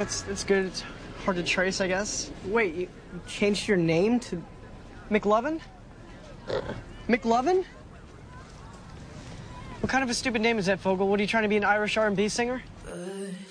It's good. It's hard to trace, I guess. Wait, you changed your name to McLovin? McLovin? What kind of a stupid name is that, Fogel? What, are you trying to be an Irish R&B singer?